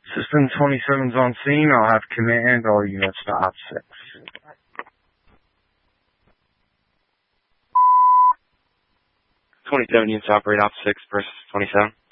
System 27's on scene. I'll have command all units to Op 6. 27 units operate Op 6 versus 27.